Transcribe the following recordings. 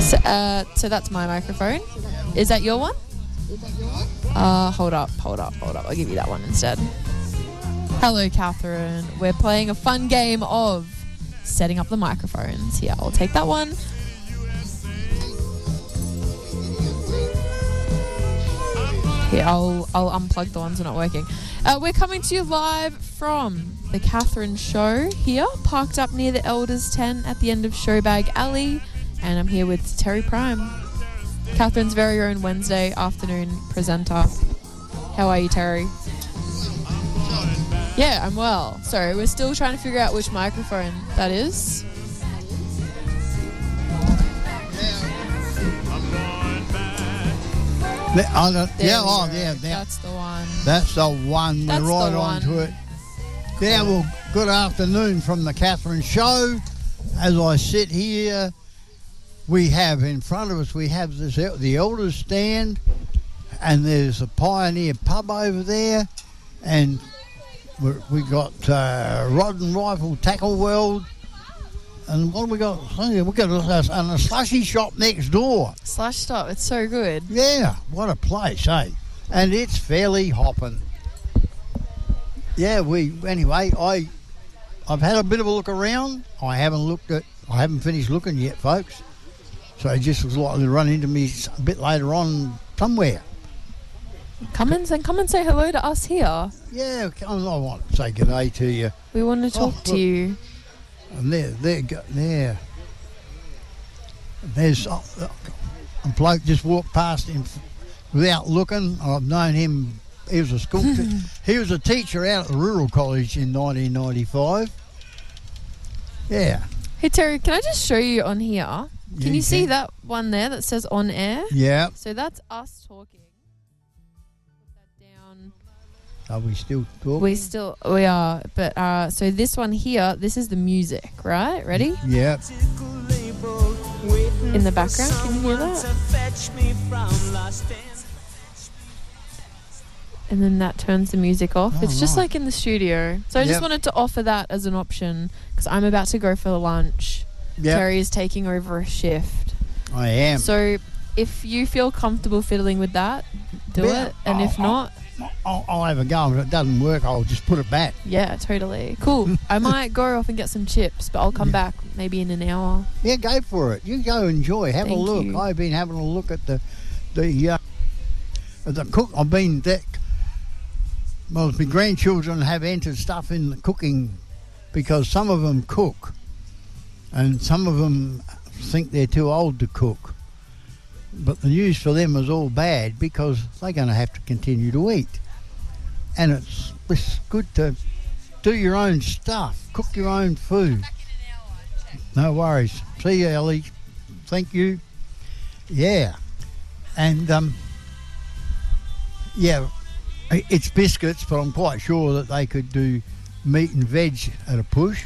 So that's my microphone. Is that your one? Hold up. I'll give you that one instead. Hello, Catherine. We're playing a fun game of setting up the microphones. Here, I'll take that one. Here, I'll unplug the ones that are not working. We're coming to you live from the Catherine Show here, parked up near the Elders tent at the end of Showbag Alley, and I'm here with Terry Prime, Catherine's very own Wednesday afternoon presenter. How are you, Terry? Yeah, I'm well. Sorry, we're still trying to figure out which microphone that is. That's the one. That's the one. We're right on to it. Yeah, well, good afternoon from the Catherine Show. As I sit here, we have in front of us, we have the Elders stand, and there's a Pioneer pub over there, and we got Rod and Rifle Tackle World, and what have we got? We've got a slushy shop next door. Slush Stop, it's so good. Yeah, what a place, eh? And it's fairly hopping. Yeah, I've had a bit of a look around. I haven't finished looking yet, folks. So it just was likely to run into me a bit later on somewhere. Come and say hello to us here. Yeah, I want to say good day to you. We want to talk to you. And there's a bloke just walked past him without looking. I've known him. He was a school. He was a teacher out at the Rural College in 1995. Yeah. Hey Terry, can I just show you on here? Can you see that one there that says on air? Yeah. So that's us talking. Put that down. Are we still talking? We are. But so this one here, this is the music, right? Ready? Yeah. In the background, can you hear that? And then that turns the music off. It's just like in the studio. So I just wanted to offer that as an option because I'm about to go for lunch. Yep. Terry is taking over a shift. I am. So if you feel comfortable fiddling with that, do it. And if not... I'll have a go. If it doesn't work, I'll just put it back. Yeah, totally. Cool. I might go off and get some chips, but I'll come back maybe in an hour. Yeah, go for it. You go enjoy. Have a look. You. I've been having a look at the cook. I've been there. Well, my grandchildren have entered stuff in the cooking because some of them cook and some of them think they're too old to cook. But the news for them is all bad because they're going to have to continue to eat. And it's good to do your own stuff, cook your own food. No worries. See you, Ellie. Thank you. Yeah. And, it's biscuits, but I'm quite sure that they could do meat and veg at a push.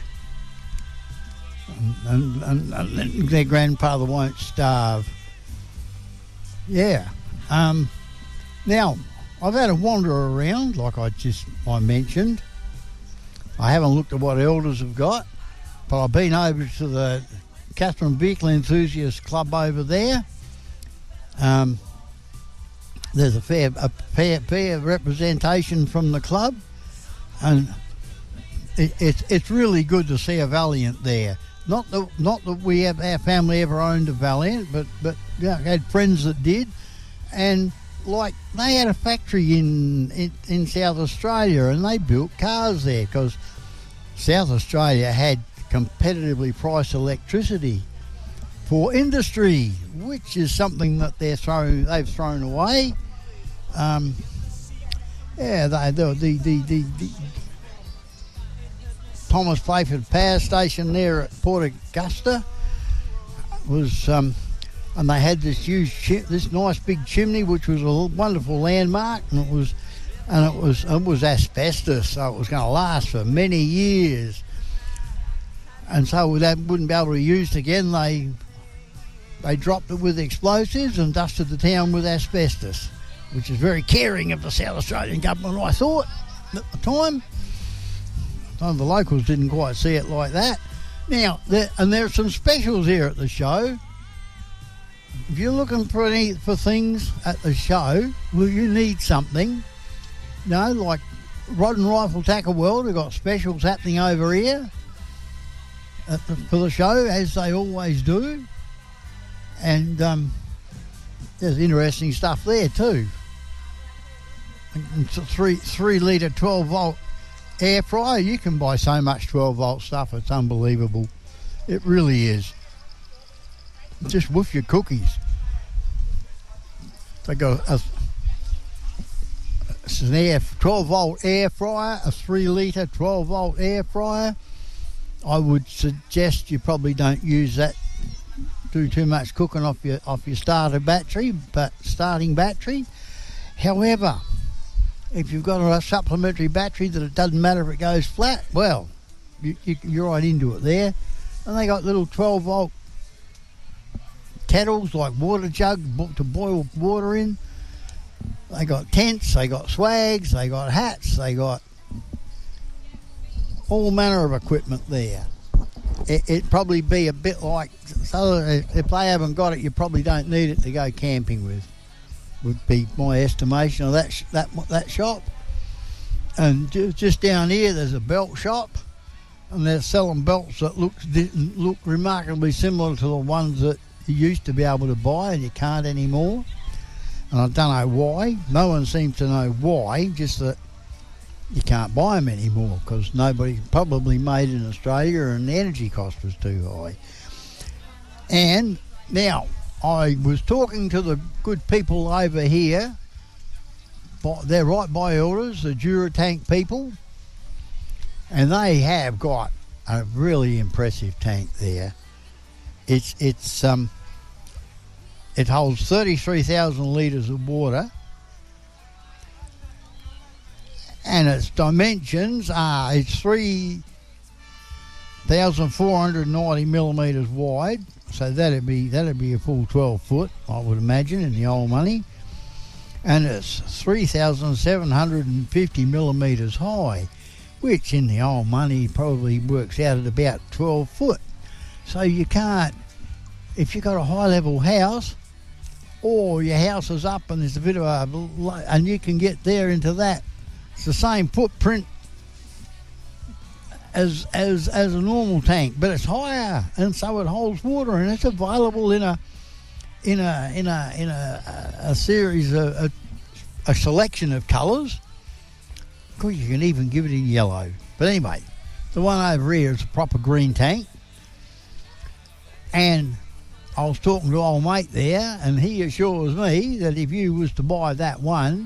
And their grandfather won't starve. Yeah. Now, I've had a wander around, like I mentioned. I haven't looked at what Elders have got, but I've been over to the Catherine Vehicle Enthusiast Club over there. There's a fair representation from the club, and it's really good to see a Valiant there. Not that we have our family ever owned a Valiant, but I had friends that did, and like they had a factory in South Australia, and they built cars there because South Australia had competitively priced electricity for industry, which is something that they've thrown away. The Thomas Playford Power Station there at Port Augusta was, and they had this this nice big chimney, which was a wonderful landmark, and it was asbestos, so it was going to last for many years. And so that wouldn't be able to be used again. They dropped it with explosives and dusted the town with asbestos, which is very caring of the South Australian government, I thought, at the time. Some of the locals didn't quite see it like that. Now, there are some specials here at the show. if you're looking for things at the show, well, you need something. Like Rod and Rifle Tackle World have got specials happening over here for the show, as they always do. And there's interesting stuff there too. It's a 3 litre 12 volt air fryer. You can buy so much 12 volt stuff, it's unbelievable. It really is. Just woof your cookies. They got it's an 12 volt air fryer, a 3 litre 12 volt air fryer. I would suggest you probably don't use that. Do too much cooking off your starting battery. However, if you've got a supplementary battery that it doesn't matter if it goes flat, well, you're right into it there. And they got little 12 volt kettles like water jug to boil water in. They got tents, they got swags, they got hats, they got all manner of equipment there. It'd probably be a bit like, so if they haven't got it, you probably don't need it to go camping with, would be my estimation of that shop. And just down here, there's a belt shop, and they're selling belts that look remarkably similar to the ones that you used to be able to buy, and you can't anymore. And I don't know why. No one seems to know why, just that you can't buy them anymore because nobody probably made in Australia and the energy cost was too high. And now, I was talking to the good people over here. They're right by Elders, the Duratank people, and they have got a really impressive tank there. It holds 33,000 litres of water, and its dimensions are, it's 3,490 millimetres wide, so that'd be a full 12 foot, I would imagine, in the old money, and it's 3,750 millimetres high, which in the old money probably works out at about 12 foot. So you can't, if you've got a high level house, or your house is up and there's a bit of and you can get there into that. It's the same footprint as a normal tank, but it's higher, and so it holds water, and it's available in a series of a selection of colours. Of course, you can even give it in yellow. But anyway, the one over here is a proper green tank, and I was talking to old mate there, and he assures me that if you was to buy that one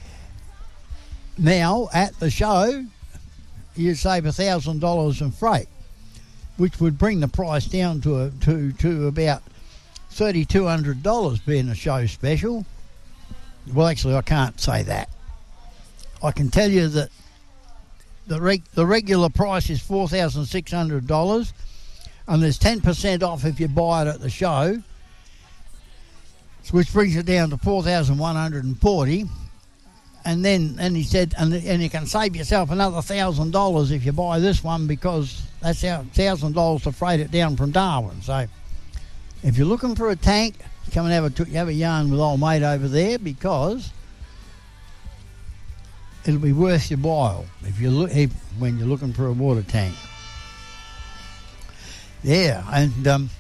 now at the show, you'd save $1,000 in freight, which would bring the price down to about $3,200 being a show special. Well, actually, I can't say that. I can tell you that the regular price is $4,600, and there's 10% off if you buy it at the show, which brings it down to $4,140. And then he said, and you can save yourself another $1,000 if you buy this one, because that's $1,000 to freight it down from Darwin. So if you're looking for a tank, come and have a yarn with old mate over there, because it'll be worth your while when you're looking for a water tank. Yeah, and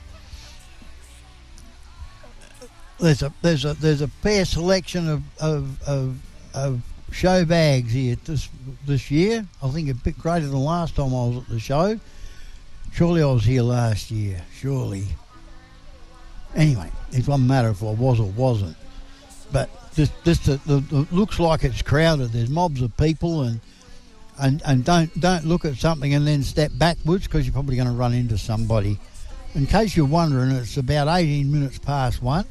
there's a fair selection of show bags here this year. I think a bit greater than last time I was at the show. Surely I was here last year. Surely. Anyway, it doesn't matter if I was or wasn't. But this looks like it's crowded. There's mobs of people, and don't look at something and then step backwards, because you're probably going to run into somebody. In case you're wondering, it's about 18 minutes past 1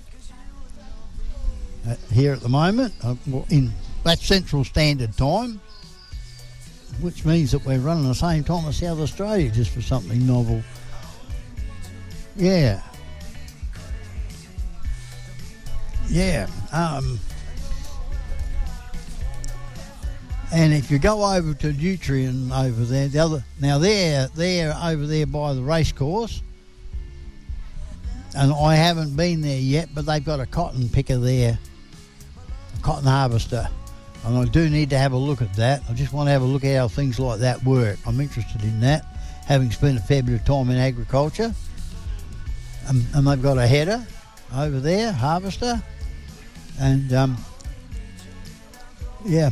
here at the moment. That's Central Standard Time, which means that we're running the same time as South Australia, just for something novel. Yeah. And if you go over to Nutrien over there, they're over there by the race course, and I haven't been there yet, but they've got a cotton picker there, a cotton harvester, and I do need to have a look at that. I just want to have a look at how things like that work. I'm interested in that, having spent a fair bit of time in agriculture. And they've got a header over there, harvester, and yeah.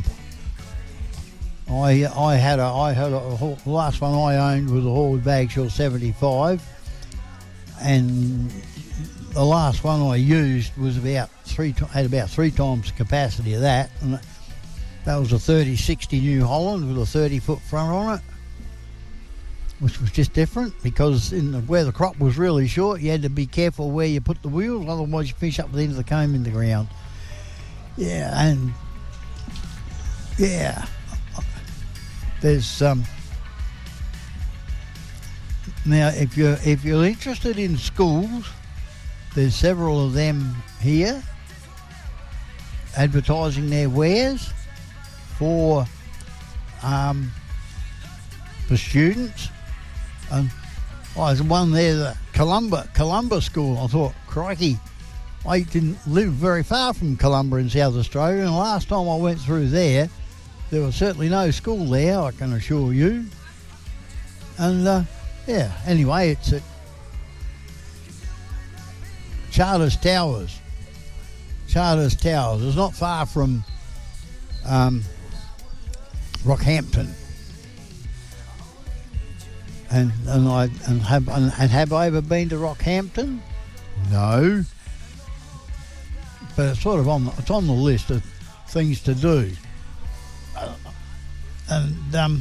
I had a the last one I owned was a Hall Bagshaw 75, and the last one I used was had about three times the capacity of that, and that was a 3060 New Holland with a 30-foot front on it, which was just different because where the crop was really short, you had to be careful where you put the wheels, otherwise you finish up with the end of the comb in the ground. Yeah, and yeah. There's now if you're interested in schools, there's several of them here advertising their wares for students, and there's one there, the Columba School. I thought, crikey, I didn't live very far from Columba in South Australia, and the last time I went through there was certainly no school there, I can assure you. And yeah, anyway, it's at Charters Towers. It's not far from Rockhampton. And have I ever been to Rockhampton? No. But it's sort of on the list of things to do. And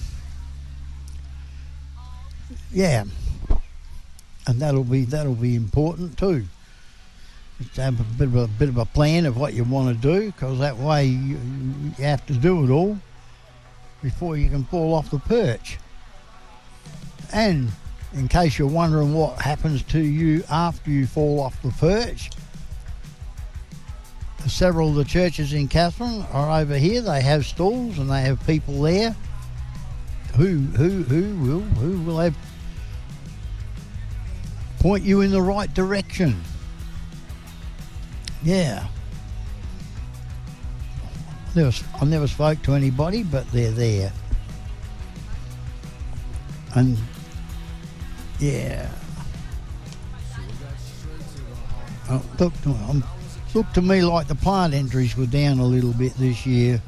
yeah, and that'll be important too. Just have a bit of a plan of what you want to do, because that way you have to do it all before you can fall off the perch. And in case you're wondering what happens to you after you fall off the perch, several of the churches in Katherine are over here. They have stalls and they have people there who will have point you in the right direction. Yeah. I never spoke to anybody, but they're there. And yeah. Looked to me like the plant entries were down a little bit this year.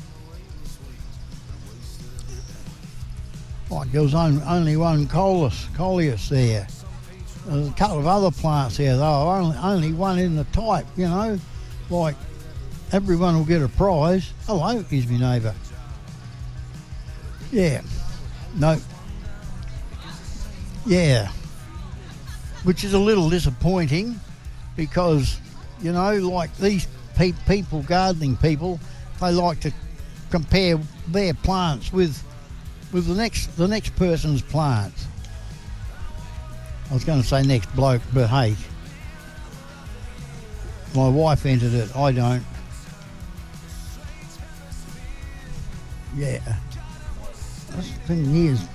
Like there was only one coleus there. There's a couple of other plants there though, only one in the type, you know. Like everyone will get a prize. Hello, here's my neighbour. Yeah. No. Yeah. Which is a little disappointing because, you know, like these people, gardening people, they like to compare their plants with the next person's plants. I was going to say next bloke, but hey, my wife entered it, I don't. Yeah. This thing here is...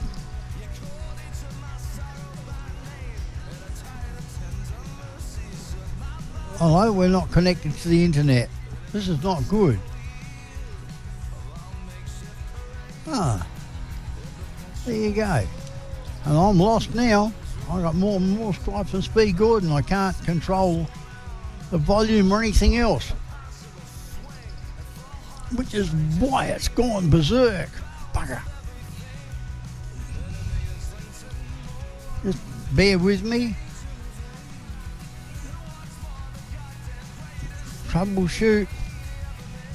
Hello, we're not connected to the internet. This is not good. Ah, there you go. And I'm lost now. I got more stripes than Speed Gordon. I can't control the volume or anything else, which is why it's gone berserk. Bugger. Just bear with me. Troubleshoot.